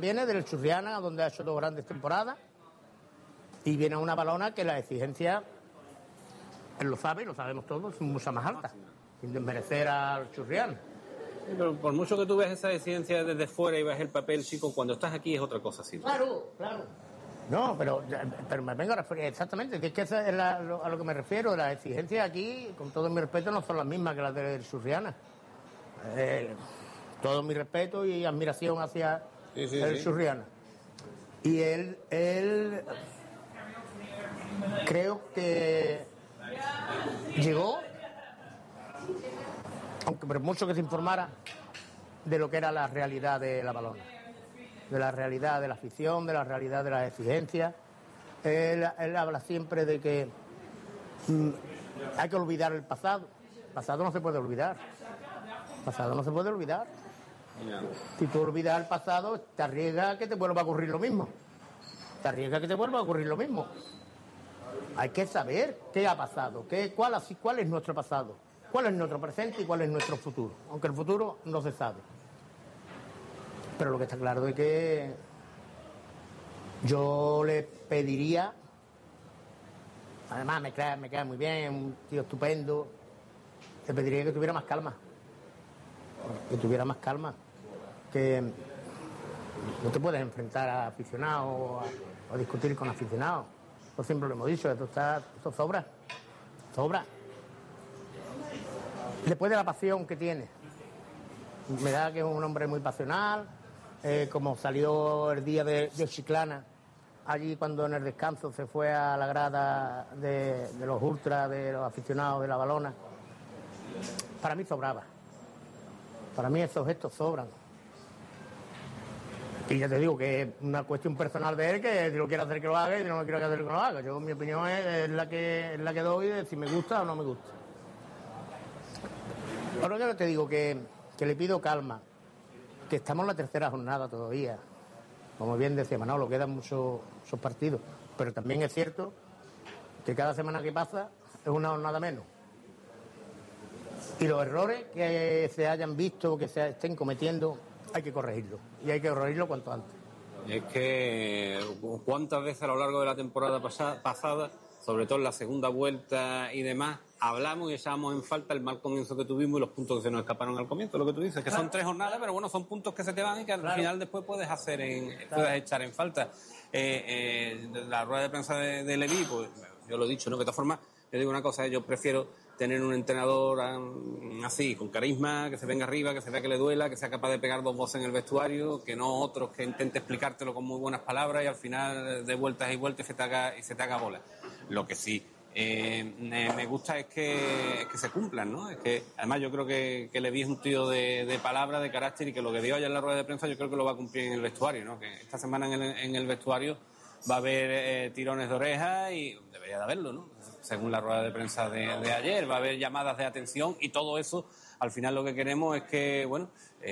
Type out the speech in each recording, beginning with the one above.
viene del Churriana, donde ha hecho 2 grandes temporadas, y viene a una Balona que la exigencia, él lo sabe y lo sabemos todos, es mucho más alta, sin desmerecer al Churriana. Pero por mucho que tú veas esa exigencia desde fuera y ves el papel, chico, cuando estás aquí es otra cosa, sí. Claro. No, pero me vengo a referir exactamente, que es que eso es a lo que me refiero. Las exigencias aquí, con todo mi respeto, no son las mismas que las del Churriana. Todo mi respeto y admiración hacia el Churriana. Y él creo que llegó, aunque por mucho que se informara, de lo que era la realidad de la Balona, de la realidad de la afición, de la realidad de las exigencias. Él habla siempre de que hay que olvidar el pasado. El pasado no se puede olvidar. Si tú olvidas el pasado, te arriesgas a que te vuelva a ocurrir lo mismo. Hay que saber qué ha pasado, cuál es nuestro pasado, cuál es nuestro presente y cuál es nuestro futuro. Aunque el futuro no se sabe. Pero lo que está claro es que yo le pediría, además me cae muy bien, un tío estupendo, le pediría que tuviera más calma. Que no te puedes enfrentar a aficionados o a discutir con aficionados. Nosotros siempre lo hemos dicho, esto sobra. Después de la pasión que tiene, me da que es un hombre muy pasional, como salió el día de Chiclana, allí cuando en el descanso se fue a la grada de los ultras, de los aficionados de la Balona. Para mí sobraba. Para mí esos gestos sobran. Y ya te digo que es una cuestión personal de él, que si lo quiere hacer que lo haga y si no lo quiere hacer que lo haga. Yo, mi opinión es la que doy de si me gusta o no me gusta. Ahora ya te digo que le pido calma, que estamos en la tercera jornada todavía. Como bien decía Manolo, quedan muchos partidos. Pero también es cierto que cada semana que pasa es una jornada menos. Y los errores que se hayan visto, que se estén cometiendo, hay que corregirlos. Y hay que corregirlo cuanto antes. Es que cuántas veces a lo largo de la temporada pasada, sobre todo en la segunda vuelta y demás, hablamos y echábamos en falta el mal comienzo que tuvimos y los puntos que se nos escaparon al comienzo. Lo que tú dices, que son 3 jornadas, pero bueno, son puntos que se te van y que al final después puedes echar en falta. La rueda de prensa de Leví, pues yo lo he dicho, ¿no? De todas formas, yo digo una cosa, yo prefiero tener un entrenador así, con carisma, que se venga arriba, que se vea que le duela, que sea capaz de pegar 2 voces en el vestuario, que no otros que intente explicártelo con muy buenas palabras y al final de vueltas y vueltas y se te haga bola. Lo que sí me gusta es que se cumplan, ¿no? Es que además yo creo que Leví es un tío de palabra, de carácter, y que lo que dio ayer en la rueda de prensa yo creo que lo va a cumplir en el vestuario, ¿no? Que esta semana en el vestuario va a haber tirones de oreja y debería de haberlo, ¿no? Según la rueda de prensa de ayer, va a haber llamadas de atención y todo eso, al final lo que queremos es que, bueno,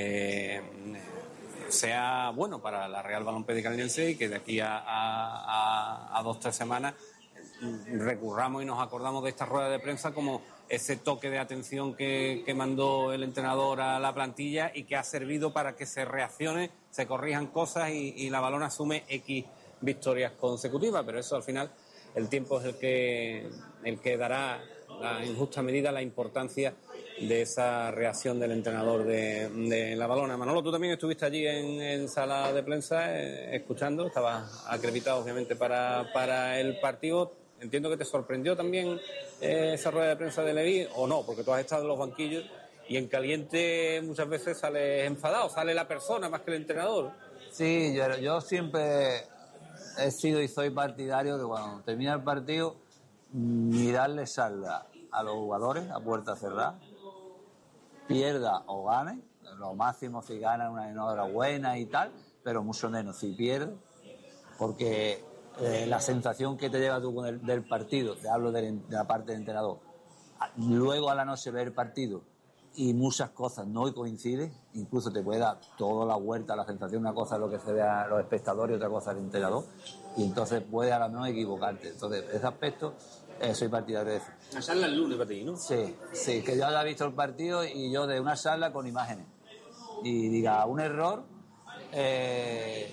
sea bueno para la Real Balompédica Caldense y que de aquí a 2-3 semanas recurramos y nos acordamos de esta rueda de prensa como ese toque de atención que mandó el entrenador a la plantilla y que ha servido para que se reaccione, se corrijan cosas y la Balona asume X victorias consecutivas, pero eso al final el tiempo es el que dará en justa medida la importancia de esa reacción del entrenador de la Balona. Manolo, tú también estuviste allí en sala de prensa escuchando, estabas acreditado obviamente para el partido. Entiendo que te sorprendió también esa rueda de prensa de Leví, o no, porque tú has estado en los banquillos y en caliente muchas veces sales enfadado, sale la persona más que el entrenador. Sí, yo siempre he sido y soy partidario de cuando termina el partido ni darle salda a los jugadores a puerta cerrada, pierda o gane, lo máximo si gana una enhorabuena y tal, pero mucho menos si pierde, porque la sensación que te lleva tú del partido, te hablo de la parte del entrenador, luego a la noche ver el partido y muchas cosas no coinciden, incluso te puede dar toda la vuelta, la sensación, una cosa es lo que se ve a los espectadores y otra cosa al entrenador, y entonces puede a lo mejor equivocarte. Entonces, ese aspecto soy partidario de eso. Una charla el lunes para ti, ¿no? Sí, que yo haya visto el partido y yo de una charla con imágenes y diga un error,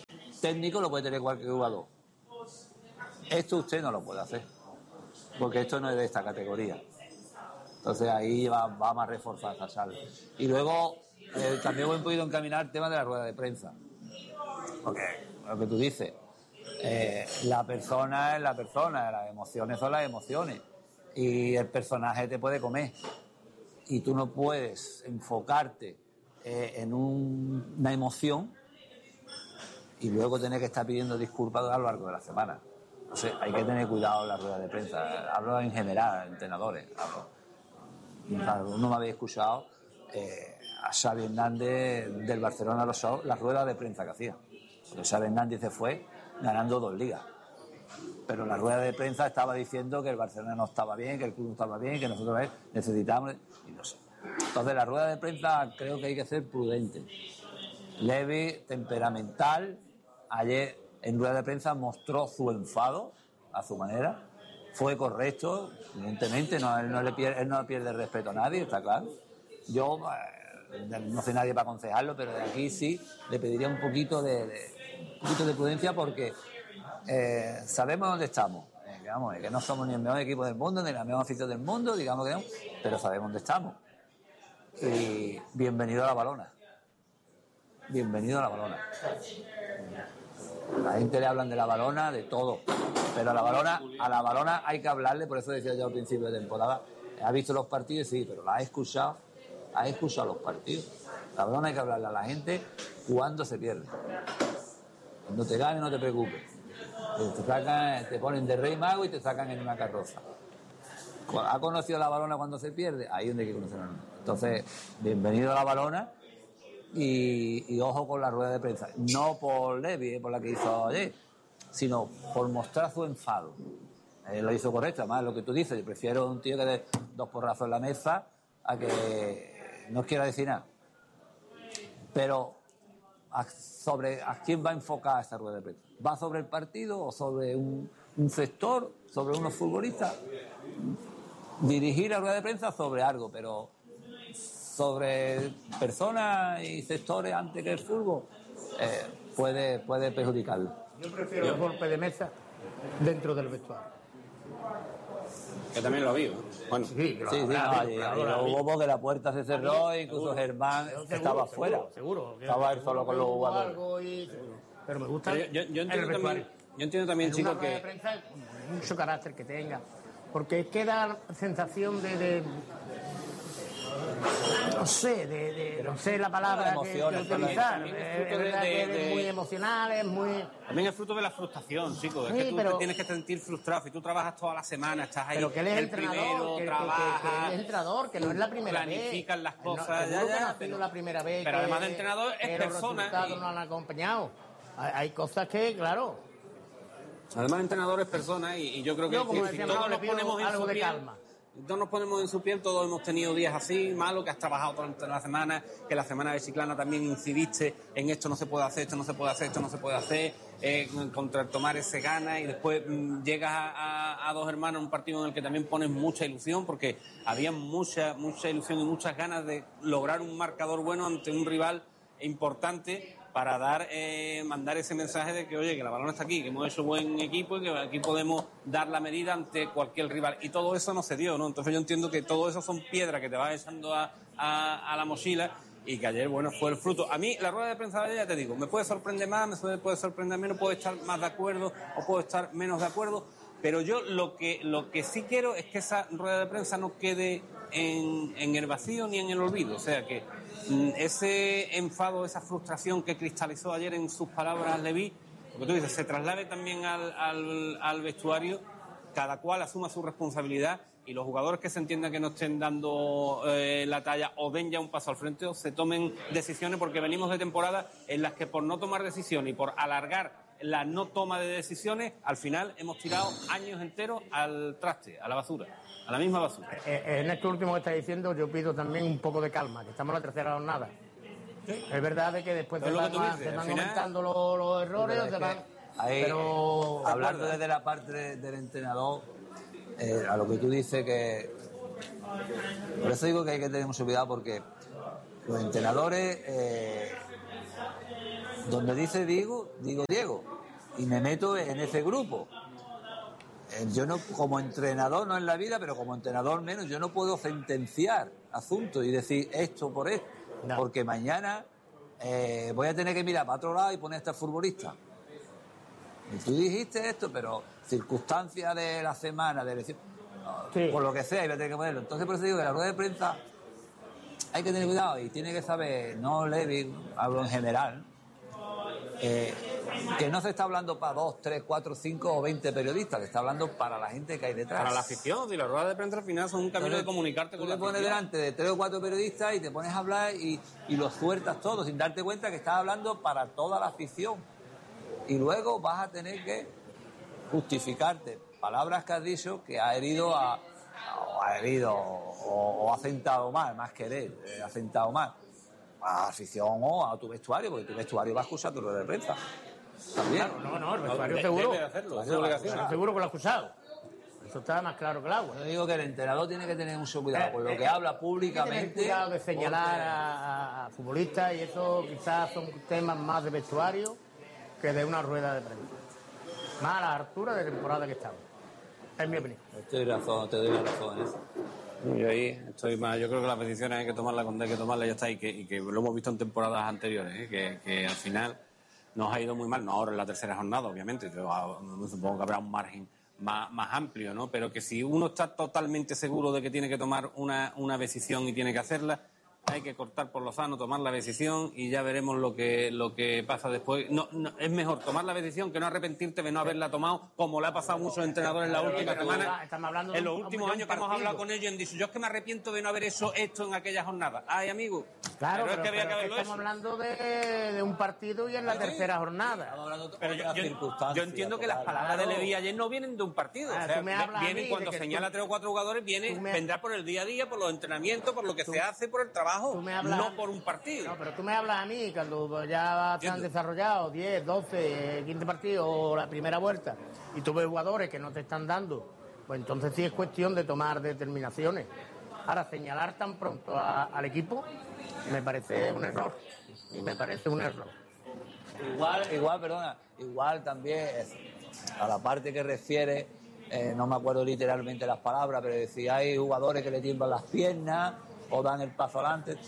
técnico lo puede tener cualquier jugador. Esto usted no lo puede hacer, porque esto no es de esta categoría. Entonces ahí va más reforzada esa sala. Y luego también hemos podido encaminar el tema de la rueda de prensa. Porque lo que tú dices, la persona es la persona, las emociones son las emociones. Y el personaje te puede comer. Y tú no puedes enfocarte en una emoción y luego tener que estar pidiendo disculpas a lo largo de la semana. Entonces hay que tener cuidado en la rueda de prensa. Hablo en general, entrenadores. Uno me había escuchado a Xavi Hernández del Barcelona la rueda de prensa que hacía. Porque Xavi Hernández se fue ganando 2 ligas. Pero la rueda de prensa estaba diciendo que el Barcelona no estaba bien, que el club no estaba bien, que nosotros necesitamos... Y no sé. Entonces la rueda de prensa creo que hay que ser prudente. Levy, temperamental. Ayer en rueda de prensa mostró su enfado a su manera. Fue correcto, evidentemente, él no pierde el respeto a nadie, está claro. Yo no soy nadie para aconsejarlo, pero de aquí sí le pediría un poquito de prudencia porque sabemos dónde estamos. Que no somos ni el mejor equipo del mundo, ni la mejor afición del mundo, digamos que no, pero sabemos dónde estamos. Y bienvenido a la Balona. Bienvenido a la Balona. La gente le hablan de la Balona, de todo. Pero a la Balona hay que hablarle, por eso decía yo al principio de temporada, ha visto los partidos, sí, pero la ha escuchado los partidos. La Balona hay que hablarle a la gente cuando se pierde. Cuando te gane no te preocupes. Te ponen de rey mago y te sacan en una carroza. ¿Ha conocido la Balona cuando se pierde? Ahí es donde hay que conocerla. Entonces, bienvenido a la Balona y ojo con la rueda de prensa. No por Levy, por la que hizo ayer, sino por mostrar su enfado. Lo hizo correcto, además lo que tú dices, yo prefiero un tío que dé 2 porrazos en la mesa a que no quiera decir nada. Pero sobre a quién va a enfocar esta rueda de prensa. ¿Va sobre el partido o sobre un sector, sobre unos futbolistas? Dirigir la rueda de prensa sobre algo, pero sobre personas y sectores antes que el fútbol puede perjudicarlo. Yo prefiero el golpe de mesa dentro del vestuario. Que también lo había. Bueno, Sí, hubo porque la puerta se cerró e incluso Germán estaba afuera. Seguro. Estaba él solo con los jugadores. Pero me gusta yo entiendo también, chicos, una rueda de que... prensa, mucho carácter que tenga. Porque queda sensación de no sé la palabra que utilizar. Es verdad que es muy emocional, es muy... También es fruto de la frustración, chicos. Sí, es que tú pero... te tienes que sentir frustrado. Si tú trabajas toda la semana, estás ahí... Pero que él es el entrenador, primero, que trabajas... él es entrenador, que no es la primera vez. Planifican las cosas, No ha sido la primera vez. Pero además de entrenador, es persona. Los resultados no han acompañado. Hay cosas que, claro... Además de entrenador es persona y yo creo que si todos nos ponemos en su piel... Todos nos ponemos en su piel, todos hemos tenido días así, malos, que has trabajado durante la semana, que la semana de Chiclana también incidiste en esto no se puede hacer, esto no se puede hacer, esto no se puede hacer, contra Tomares se gana y después llegas a Dos Hermanos, un partido en el que también pones mucha ilusión, porque había mucha ilusión y muchas ganas de lograr un marcador bueno ante un rival importante para mandar ese mensaje de que, oye, que la Balona está aquí, que hemos hecho buen equipo y que aquí podemos dar la medida ante cualquier rival. Y todo eso no se dio, ¿no? Entonces yo entiendo que todo eso son piedras que te vas echando a la mochila y que ayer, bueno, fue el fruto. A mí, la rueda de prensa de ayer, ya te digo, me puede sorprender más, me puede sorprender menos, puedo estar más de acuerdo o puedo estar menos de acuerdo, pero yo lo que sí quiero es que esa rueda de prensa no quede en el vacío ni en el olvido. O sea, que ese enfado, esa frustración que cristalizó ayer en sus palabras Levy, lo que tú dices, se traslade también al vestuario, cada cual asuma su responsabilidad y los jugadores que se entiendan que no estén dando la talla o den ya un paso al frente o se tomen decisiones, porque venimos de temporadas en las que por no tomar decisiones y por alargar la no toma de decisiones, al final hemos tirado años enteros al traste, a la basura, a la misma basura. En esto último que está diciendo, yo pido también un poco de calma, que estamos en la tercera jornada. ¿Sí? Es verdad de que después se van aumentando los errores, pero hablando desde la parte del entrenador, a lo que tú dices que... Por eso digo que hay que tener mucho cuidado, porque los entrenadores Donde dice digo Diego. Y me meto en ese grupo. Yo no, como entrenador, no en la vida, pero como entrenador menos, yo no puedo sentenciar asuntos y decir esto por esto. No. Porque mañana voy a tener que mirar para otro lado y poner a este futbolista. Y tú dijiste esto, pero circunstancias de la semana, de elección, Sí. por lo que sea, y voy a tener que ponerlo. Entonces, por eso digo que la rueda de prensa hay que tener cuidado y tiene que saber, no Levi, hablo en general, que no se está hablando para 2, 3, 4, 5 o 20 periodistas, se está hablando para la gente que hay detrás. Para la afición, y las ruedas de prensa al final son un camino Entonces, de comunicarte tú con te la pones afición. delante de 3 o 4 periodistas y te pones a hablar y los sueltas todos sin darte cuenta que estás hablando para toda la afición. Y luego vas a tener que justificarte palabras que has dicho que ha herido o ha sentado mal, más querer, ha sentado mal a la afición o a tu vestuario, porque tu vestuario va a escuchar tu rueda de prensa. También. Claro, no, el vestuario De- seguro. debe de hacerlo, es su obligación. Seguro que lo ha acusado. Eso está más claro que el agua. Yo digo que el entrenador tiene que tener mucho cuidado con lo que habla Hay que tener públicamente. cuidado de señalar porque- a futbolistas, y eso quizás son temas más de vestuario que de una rueda de prensa. Más a la altura de temporada que estamos. Es mi opinión. Te doy la razón en eso. Yo ahí estoy más. Yo creo que las decisiones hay que tomarlas cuando hay que tomarlas y ya está. Y que lo hemos visto en temporadas anteriores, que al final nos ha ido muy mal. No ahora en la tercera jornada, obviamente. Yo supongo que habrá un margen más amplio, ¿no? Pero que si uno está totalmente seguro de que tiene que tomar una decisión y tiene que hacerla, hay que cortar por lo sano, tomar la decisión y ya veremos lo que pasa después. No, es mejor tomar la decisión que no arrepentirte de no haberla tomado, como le ha pasado a muchos entrenadores en la última semana. Estamos hablando de En los un últimos años que hemos partido. hablado con ellos, han dicho, yo es que me arrepiento de no haber hecho esto en aquella jornada. Ay, amigo, Claro, pero es que había que haberlo estamos hecho. hablando de un partido y en la tercera jornada. Pero yo entiendo que las palabras de Levi ayer no vienen de un partido. Ah, O sea, tú me hablas a vienen mí cuando de que señala tú- 3 o 4 jugadores, vendrá por el día a día, por los entrenamientos, por lo que se hace, por el trabajo, tú me hablas- no por un partido. No, pero tú me hablas a mí cuando ya se han desarrollado 10, 12, 15 partidos o la primera vuelta y tú ves jugadores que no te están dando, pues entonces sí es cuestión de tomar determinaciones. Ahora, señalar tan pronto al equipo me parece un error. Igual también a la parte que refiere, no me acuerdo literalmente las palabras, pero decía hay jugadores que le tiemblan las piernas o dan el paso adelante.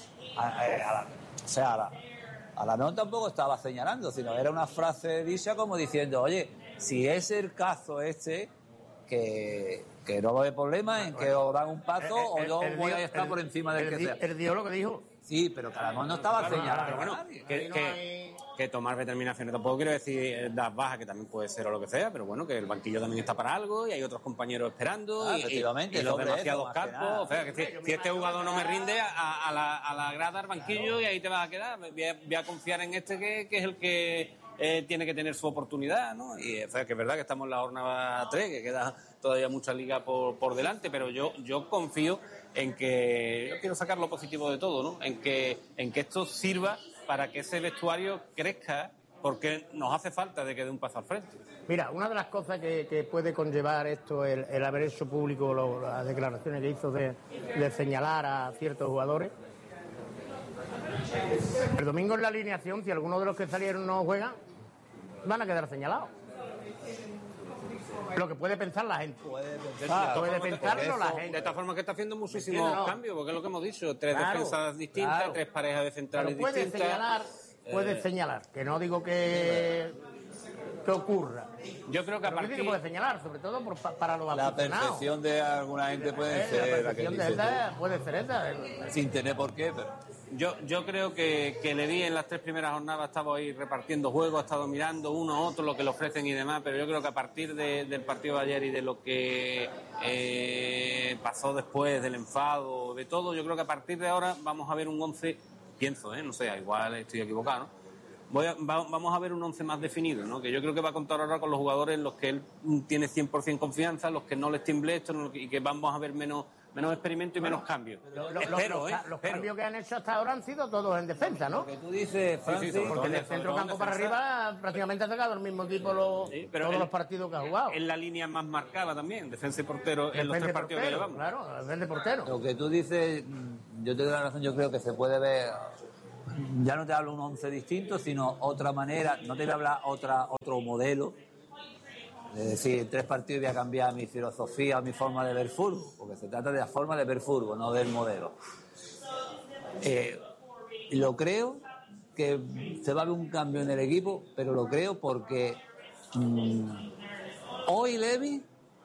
A la no tampoco estaba señalando, sino era una frase dicha como diciendo, oye, si es el caso que no va a haber problema en que os dan un paso o yo voy a estar por encima del que sea. Él dijo lo que dijo. Sí, pero Calamón no estaba señalando. Pero bueno, a nadie. que tomar determinaciones. Tampoco quiero decir das bajas, que también puede ser o lo que sea, pero bueno, que el banquillo también está para algo y hay otros compañeros esperando Efectivamente, y los sobre demasiados eso, más que campos. nada. O sea, que si este jugador no me rinde, a la grada, al banquillo, y ahí te vas a quedar. Voy a confiar en este que es el que tiene que tener su oportunidad, ¿no? Y o sea, que es verdad que estamos en la jornada 3, que queda todavía mucha liga por delante, pero yo confío en que, yo quiero sacar lo positivo de todo, ¿no? En que esto sirva para que ese vestuario crezca, porque nos hace falta de que dé un paso al frente. Mira, una de las cosas que puede conllevar esto, el haber hecho público las declaraciones que hizo de señalar a ciertos jugadores. El domingo en la alineación, si alguno de los que salieron no juegan, van a quedar señalados. Lo que puede pensar la gente. Puede pensarlo la gente. De esta forma que está haciendo muchísimos ¿Entiendes? No. cambios, porque es lo que hemos dicho, 3 Claro, defensas distintas, claro. 3 parejas de centrales Pero distintas. puede señalar, que no digo que ocurra. Yo creo que a Pero sí que partir... puede señalar, sobre todo para los La aficionados. percepción de alguna gente puede La ser la que percepción de dices esta puede ser esa. tú, sin tener por qué, pero... Yo creo que Levi en las 3 primeras jornadas estaba ahí repartiendo juegos, ha estado mirando uno a otro lo que le ofrecen y demás, pero yo creo que a partir del partido de ayer y de lo que pasó después, del enfado, de todo, yo creo que a partir de ahora vamos a ver un 11, pienso, no sé, igual estoy equivocado, ¿no? Vamos a ver un 11 más definido, ¿no? Que yo creo que va a contar ahora con los jugadores en los que él tiene 100% confianza, los que no les tiemble esto y que vamos a ver menos experimento y menos cambios. Los cambios que han hecho hasta ahora han sido todos en defensa, ¿no? Lo que tú dices, Francis, Porque del centro campo para arriba prácticamente ha sacado el mismo equipo pero todos los partidos que ha jugado. Es la línea más marcada también, defensa y portero en los Defensa 3 y partidos que portero, llevamos. Claro, defensa y portero. lo que tú dices, yo te doy la razón, yo creo que se puede ver ya no te hablo un 11 distinto, sino otra manera, no te voy a hablar otro modelo. Es decir, en 3 partidos voy a cambiar mi filosofía, mi forma de ver fútbol, porque se trata de la forma de ver fútbol, no del modelo. Lo creo que se va a ver un cambio en el equipo, pero lo creo porque hoy Levi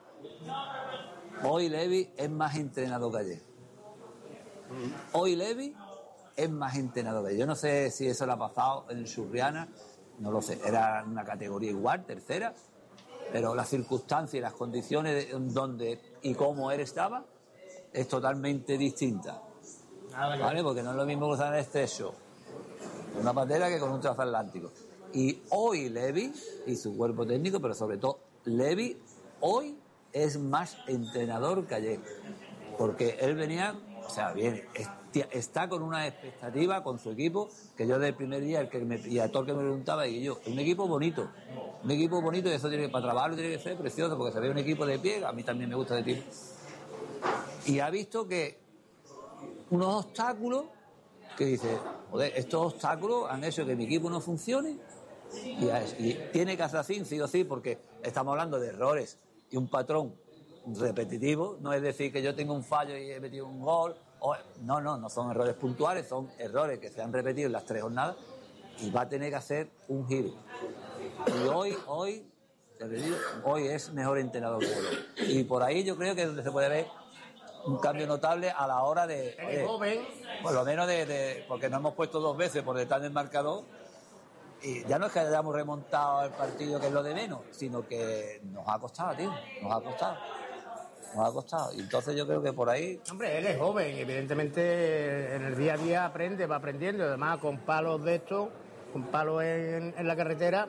es más entrenado que ayer. Hoy Levi es más entrenado que ayer. Yo no sé si eso le ha pasado en el Churriana, no lo sé, era una categoría igual, tercera, pero las circunstancias y las condiciones donde y cómo él estaba es totalmente distinta. ¿Vale? Porque no es lo mismo cruzar en estrecho una patera que con un transatlántico. Y hoy Levi y su cuerpo técnico, pero sobre todo Levi, hoy es más entrenador que ayer. Porque él venía, o sea, bien, está con una expectativa con su equipo, que yo del primer día, y a todo el que me preguntaba, y yo, un equipo bonito, y eso tiene que, para trabajarlo tiene que ser precioso, porque se ve un equipo de pie, a mí también me gusta de tipo. Y ha visto que unos obstáculos que dice, joder, estos obstáculos han hecho que mi equipo no funcione y tiene que hacer así, sí o sí, porque estamos hablando de errores y un patrón repetitivo, no es decir que yo tengo un fallo y he metido un gol, no son errores puntuales, son errores que se han repetido en las 3 jornadas y va a tener que hacer un giro. Y hoy es mejor entrenador que yo. Y por ahí yo creo que es donde se puede ver un cambio notable a la hora de... joven. Por lo menos porque nos hemos puesto 2 veces por detrás del marcador y ya no es que hayamos remontado el partido, que es lo de menos, sino que nos ha costado, tío, nos ha costado. Y entonces yo creo que por ahí... Hombre, él es joven, evidentemente en el día a día va aprendiendo, además con palos de estos, con palos en la carretera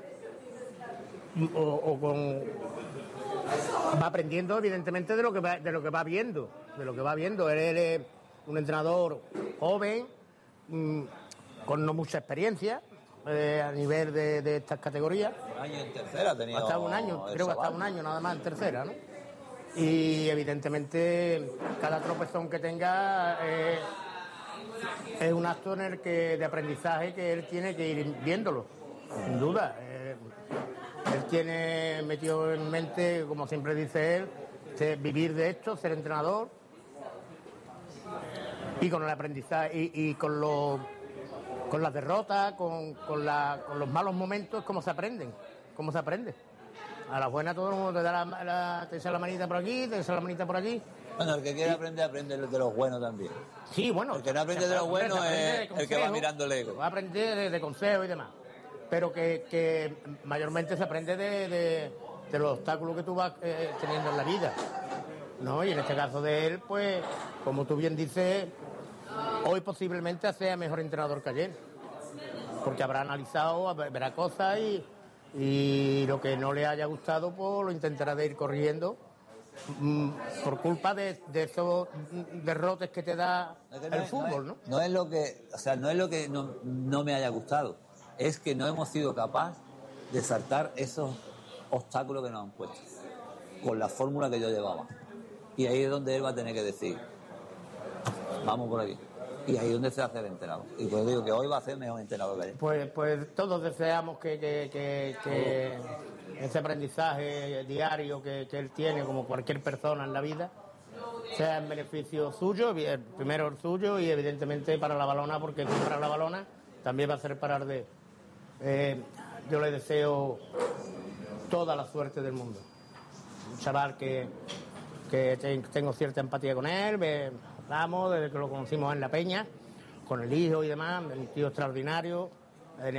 va aprendiendo evidentemente de lo que va viendo. Él es un entrenador joven, con no mucha experiencia a nivel de estas categorías. Un año en tercera ha tenido. Hasta un año, creo que hasta un año nada más en tercera, ¿no? Y evidentemente cada tropezón que tenga es un acto en el que de aprendizaje que él tiene que ir viéndolo, sin duda. Él tiene metido en mente, como siempre dice él, vivir de esto, ser entrenador, y con el aprendizaje y con las derrotas, con los malos momentos, cómo se aprende. A la buena todo el mundo te echa la manita por aquí, te echa la manita por allí. Bueno, el que quiere aprender de los buenos también. Sí, bueno. El que no aprende de los buenos es el que va mirando el ego. Va a aprender de consejos y demás. Pero que mayormente se aprende de los obstáculos que tú vas teniendo en la vida, ¿no? Y en este caso de él, pues, como tú bien dices, hoy posiblemente sea mejor entrenador que ayer, porque habrá analizado, verá cosas y lo que no le haya gustado, pues lo intentará de ir corrigiendo por culpa de esos derrotes que te da el fútbol, ¿no? No es lo que no me haya gustado, es que no hemos sido capaces de saltar esos obstáculos que nos han puesto con la fórmula que yo llevaba. Y ahí es donde él va a tener que decir, vamos por aquí. Y ahí es donde se hace el entrenador. Y pues digo que hoy va a ser mejor entrenador que ayer. Pues todos deseamos que ese aprendizaje diario que él tiene, como cualquier persona en la vida, sea en beneficio suyo, primero el suyo y evidentemente para la Valona, porque para la Valona también va a ser parar de... yo le deseo toda la suerte del mundo. Un chaval que tengo cierta empatía con él, desde que lo conocimos en La Peña, con el hijo y demás, un tío extraordinario, en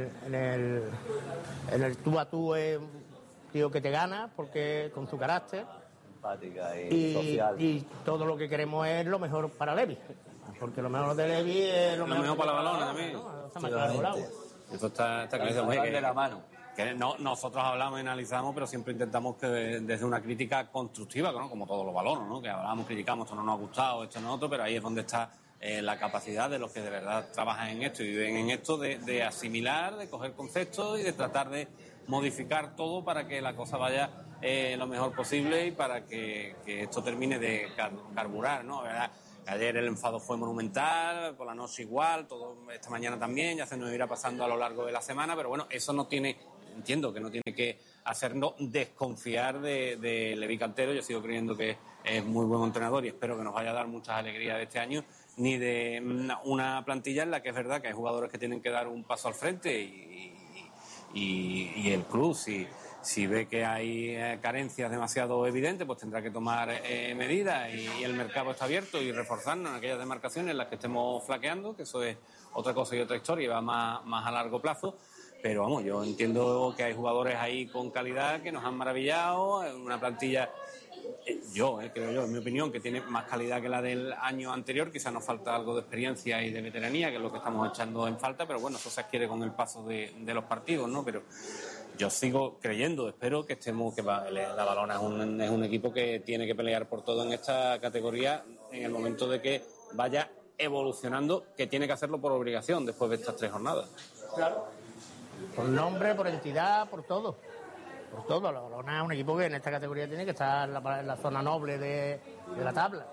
el tú a tú es un tío que te gana, porque con su carácter. Empática y social. Y todo lo que queremos es lo mejor para Levi, porque lo mejor de Levi es lo mejor para la Balona también. ¿no? Está más claro el agua. Eso está clarísimo. De la mano. Que nosotros hablamos y analizamos, pero siempre intentamos que desde una crítica constructiva, ¿no? Como todos los balones, ¿no? Que hablamos, criticamos, esto no nos ha gustado, esto no otro, pero ahí es donde está la capacidad de los que de verdad trabajan en esto y viven en esto de asimilar, de coger conceptos y de tratar de modificar todo para que la cosa vaya lo mejor posible y para que esto termine de carburar, ¿no? ¿Verdad? Ayer el enfado fue monumental, por la noche igual, todo esta mañana también, ya se nos irá pasando a lo largo de la semana, pero bueno, eso no tiene, entiendo que no tiene que hacernos desconfiar de Levi Cantero. Yo sigo creyendo que es muy buen entrenador y espero que nos vaya a dar muchas alegrías de este año, ni de una plantilla en la que es verdad que hay jugadores que tienen que dar un paso al frente y el club, si ve que hay carencias demasiado evidentes, pues tendrá que tomar medidas y el mercado está abierto y reforzarnos en aquellas demarcaciones en las que estemos flaqueando, que eso es otra cosa y otra historia y va más a largo plazo. Pero vamos, yo entiendo que hay jugadores ahí con calidad que nos han maravillado, una plantilla, creo yo, en mi opinión, que tiene más calidad que la del año anterior. Quizás nos falta algo de experiencia y de veteranía, que es lo que estamos echando en falta, pero bueno, eso se adquiere con el paso de los partidos, ¿no? Pero yo sigo creyendo, espero que estemos, la Valona es un equipo que tiene que pelear por todo en esta categoría en el momento de que vaya evolucionando, que tiene que hacerlo por obligación después de estas 3 jornadas. Claro. Por nombre, por entidad, por todo. Por todo. La Valona es un equipo que en esta categoría tiene que estar en la zona noble de la tabla.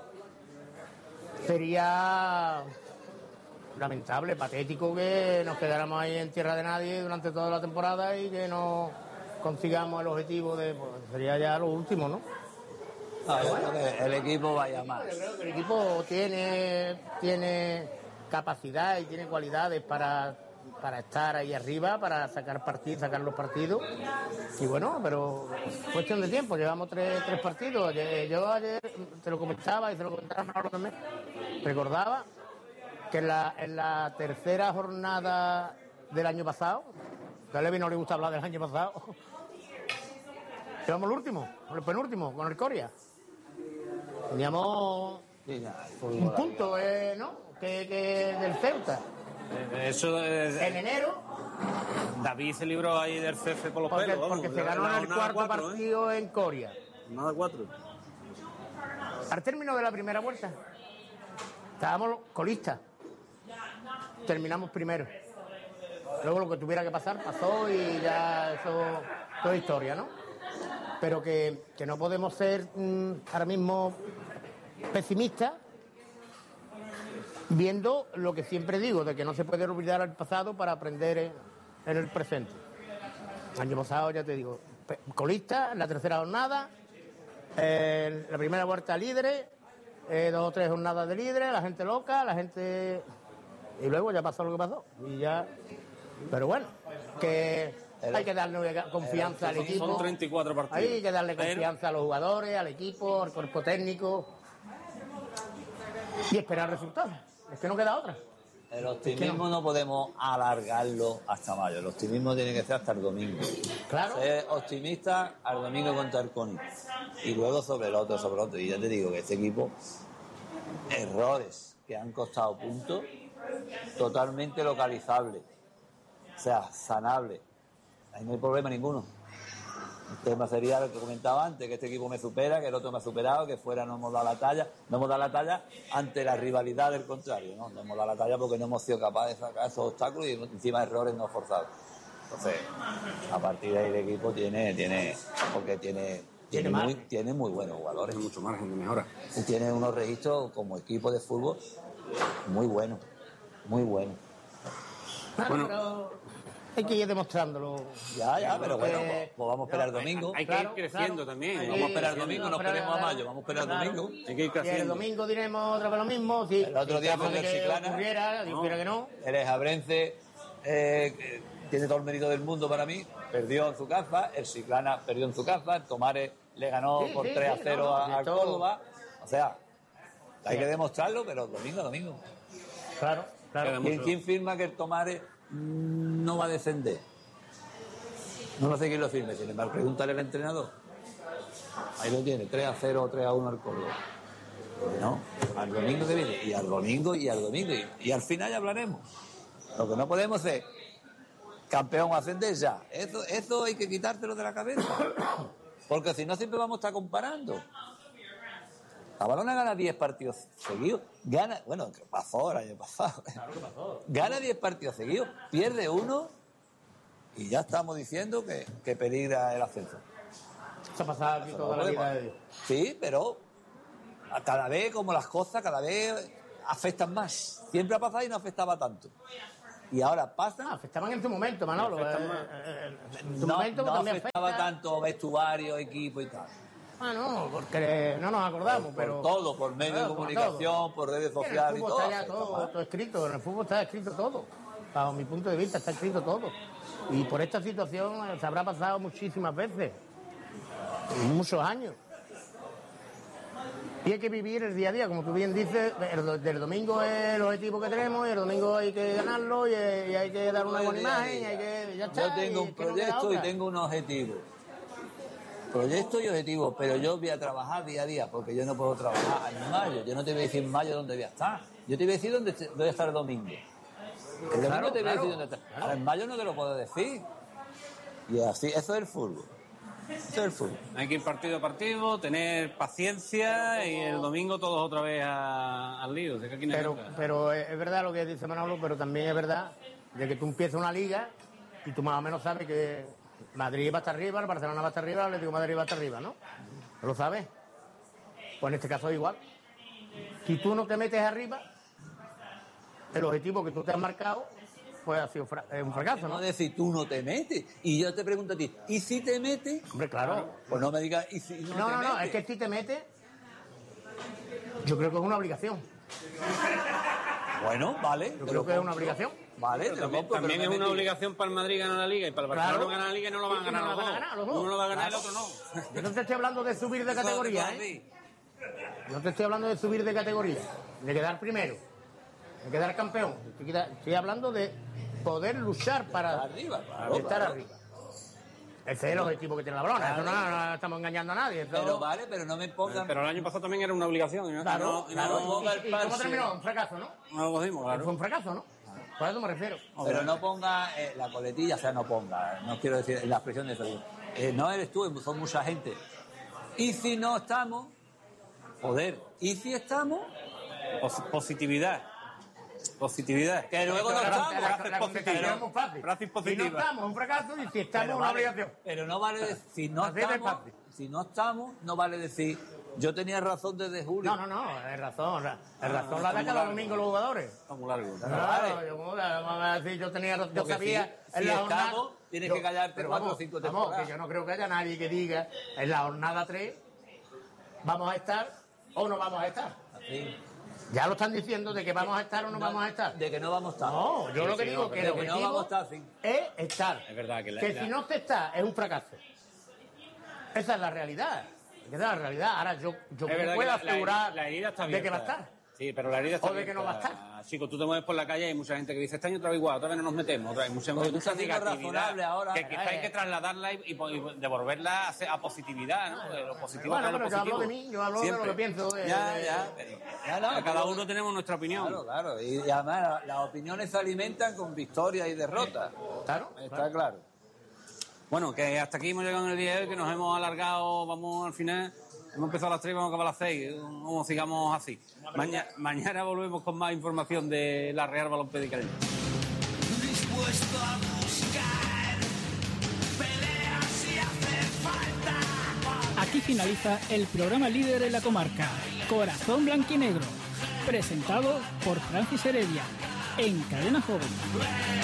Sería lamentable, patético que nos quedáramos ahí en tierra de nadie durante toda la temporada y que no consigamos el objetivo de... Pues sería ya lo último, ¿no? Bueno, que el equipo vaya más. Yo creo que el equipo tiene capacidad y tiene cualidades para estar ahí arriba, para sacar los partidos. Y bueno, pero cuestión de tiempo, llevamos tres partidos. Yo ayer te lo comentaba y te lo comentaba ahora también. Recordaba que en la tercera jornada del año pasado, que a Levi no le gusta hablar del año pasado, llevamos el penúltimo, con el Coria. Teníamos un punto, ¿no? Que del Ceuta. Eso en enero. David se libró ahí del CF con los pelos. Porque se ganó en el cuarto partido en Coria. Nada 4. Al término de la primera vuelta, estábamos colistas. Terminamos primero. Luego lo que tuviera que pasar pasó y ya eso es historia, ¿no? Pero que no podemos ser ahora mismo pesimistas, viendo lo que siempre digo, de que no se puede olvidar el pasado para aprender en el presente. El año pasado, ya te digo, colista en la tercera jornada, la primera vuelta líderes, 2 o 3 jornadas de líderes, la gente loca, la gente... Y luego ya pasó lo que pasó. Y ya... Pero bueno, que hay que darle confianza al equipo. Son 34 partidos. Hay que darle confianza a los jugadores, al equipo, al cuerpo técnico. Y esperar resultados. Es que no queda otra. El optimismo no podemos alargarlo hasta mayo. El optimismo tiene que ser hasta el domingo. Claro. Ser optimista al domingo contra el CONI. Y luego sobre el otro. Y ya te digo que este equipo, errores que han costado puntos, totalmente localizables. O sea, sanables. Ahí no hay problema ninguno. El tema sería lo que comentaba antes, que este equipo me supera, que el otro me ha superado, que fuera no hemos dado la talla. No hemos dado la talla ante la rivalidad del contrario, ¿no? No hemos dado la talla porque no hemos sido capaces de sacar esos obstáculos y encima errores no forzados. Entonces, a partir de ahí el equipo tiene muy buenos jugadores. Tiene mucho margen de mejora. Y tiene unos registros como equipo de fútbol muy buenos, muy buenos. Bueno, pero hay que ir demostrándolo. Ya, pero bueno, pues vamos a esperar el domingo. Hay que ir creciendo también. Vamos a esperar el domingo, no esperemos a mayo, vamos a esperar el domingo. Hay que ir Y creciendo. el domingo diremos otra vez lo mismo. Sí, el otro día con el Chiclana. Ocurriera que no. Eres Abrense, tiene todo el mérito del mundo para mí. Perdió en su casa, el Chiclana perdió en su casa, el Tomares le ganó por 3-0 al Córdoba. O sea, hay que demostrarlo, pero domingo. Claro. ¿Quién firma que el Tomares no va a descender? No sé quién lo firme. Sin embargo, pregúntale al entrenador. Ahí lo tiene, 3-0 o 3-1 al Córdoba. No, al domingo que viene. Y al domingo. Y al final ya hablaremos. Lo que no podemos es campeón ascender ya. Eso hay que quitártelo de la cabeza. Porque si no, siempre vamos a estar comparando. La Valona gana 10 partidos seguidos. Bueno, que pasó el año pasado. Claro que pasó. Gana 10 partidos seguidos, pierde uno y ya estamos diciendo que peligra el ascenso. Eso ha pasado aquí toda la vida de Dios. Sí, pero cada vez, como las cosas, cada vez afectan más. Siempre ha pasado y no afectaba tanto. Y ahora pasa. Afectaban en su momento, Manolo. En su momento no también afectaba afecta. tanto vestuario, equipo y tal. Ah, no, porque no nos acordamos, pero... Por todo, por medios de por comunicación, todo. por redes En el sociales y fútbol todo. está ya todo escrito, en el fútbol está escrito todo. Bajo mi punto de vista está escrito todo. Y por esta situación se habrá pasado muchísimas veces, muchos años. Y hay que vivir el día a día, como tú bien dices, del domingo es el objetivo que tenemos, y el domingo hay que ganarlo, y hay que dar una buena imagen, y hay que... Ya está, Yo tengo un proyecto y tengo un objetivo. Proyecto y objetivo, pero yo voy a trabajar día a día, porque yo no puedo trabajar en mayo. Yo no te voy a decir en mayo dónde voy a estar. Yo te voy a decir dónde voy a estar el domingo. El domingo te voy a decir dónde estar. Ahora, en mayo no te lo puedo decir. Y así, eso es el fútbol. Eso es el fútbol. Hay que ir partido a partido, tener paciencia y el domingo todos otra vez al lío. De que aquí no hay nada. Pero es verdad lo que dice Manolo, pero también es verdad de que tú empiezas una liga y tú más o menos sabes que Madrid va a estar arriba, el Barcelona va a estar arriba, el Atlético de Madrid va a estar arriba, ¿no? ¿Lo sabes? Pues en este caso es igual. Si tú no te metes arriba, el objetivo que tú te has marcado, pues ha sido un fracaso, ¿no? No decir, tú no te metes. Y yo te pregunto a ti, ¿y si te metes? Hombre, claro. Pues no me digas, ¿y si no te metes? No, es que si te metes, yo creo que es una obligación. Bueno, vale. Yo creo que es una obligación. Vale, Pero también es una obligación para el Madrid ganar la Liga y para el Barcelona Claro. ganar la Liga y no lo van a ganar los dos. Uno lo va a ganar, el otro no. Yo no te estoy hablando de subir de categoría, ¿eh? No te estoy hablando de subir de categoría, de quedar primero, de quedar campeón. Estoy hablando de poder luchar para Arriba, claro, estar claro. arriba. Ese es el objetivo que tiene la Brona. Eso no estamos engañando a nadie. Eso... Pero vale, pero no me pongan... Pero el año pasado también era una obligación. ¿No? Claro, claro. ponga el ¿Y cómo parche. terminó? Un fracaso, ¿no? No lo decimos, claro. Fue un fracaso, ¿no? Por eso me refiero. Pero no ponga la coletilla, o sea, no ponga, no quiero decir la expresión de eso. No eres tú, son mucha gente. Y si no estamos, joder, y si estamos, Positividad. Positividad. que luego no estamos. La contestación es muy fácil. Frases Si positivas. no estamos, un fracaso, y si estamos, Pero una vale, obligación. pero no vale decir, si no estamos, no vale decir, yo tenía razón desde julio. No, es razón. Es razón la da cada domingo los jugadores. Está muy largo. Claro, vamos a decir, yo Porque sabía si en la jornada... estamos, tienes que callarte pero 4 o vamos, 5 vamos, temporadas. que yo no creo que haya nadie que diga en la jornada 3 vamos a estar o no vamos a estar. Así. Ya lo están diciendo de que vamos a estar o no vamos a estar. De que no vamos a estar. No, yo lo que digo no, que de el que no objetivo vamos a estar, sí. es estar. Es verdad que si no se está, es un fracaso. Esa es la realidad. Esa es la realidad. Ahora, yo Es verdad puedo que asegurar la herida está de que va a abierta. estar. Sí, pero la herida está O de que no va a abierta. Chicos, tú te mueves por la calle y hay mucha gente que dice, este año otra vez igual, otra vez no nos metemos, otra vez mucha Porque tú estás siendo negatividad, razonable ahora. que quizá hay que trasladarla y devolverla a positividad, ¿no? De lo positivo Bueno, a lo pero yo positivo. hablo de mí, yo hablo de lo que pienso. Ya, no, Cada uno tenemos nuestra opinión. Claro. Y además las opiniones se alimentan con victorias y derrotas. Claro. Está claro. Bueno, que hasta aquí hemos llegado en el día de hoy, que nos hemos alargado, vamos al final. Hemos empezado a las 3 y vamos a acabar a las 6. Como sigamos así. Mañana volvemos con más información de la Real Balompié de Cádiz. Dispuesto a buscar peleas si hace falta. Aquí finaliza el programa líder en la comarca, Corazón Blanquinegro, presentado por Francis Heredia, en Cadena Joven.